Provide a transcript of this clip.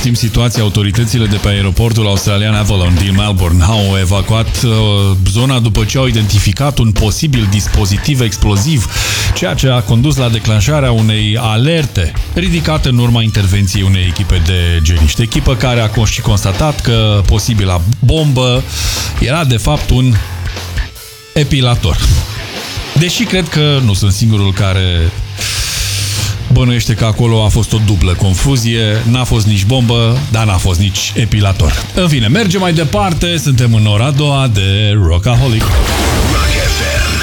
poftim situația, autoritățile de pe aeroportul australian Avalon din Melbourne au evacuat zona după ce au identificat un posibil dispozitiv exploziv, ceea ce a condus la declanșarea unei alerte ridicate în urma intervenției unei echipe de geniști. Echipă care a și constatat că posibila bombă era de fapt un epilator. Deși cred că nu sunt singurul care bănuiește că acolo a fost o dublă confuzie, n-a fost nici bombă, dar n-a fost nici epilator. În fine, mergem mai departe, suntem în ora a doua de Rockaholic. Rock FM.